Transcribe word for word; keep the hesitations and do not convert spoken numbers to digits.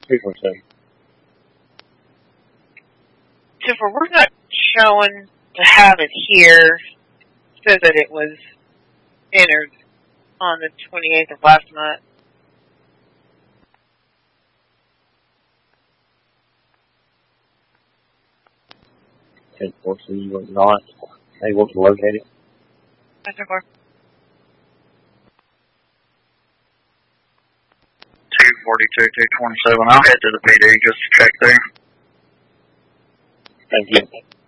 two forty-seven. So for we're not showing to have it here, it says that it was entered on the twenty-eighth of last month. ten forty, you were not able to locate it. That's okay. two forty-two, two twenty-seven. I'll head to the P D just to check there. Thank you.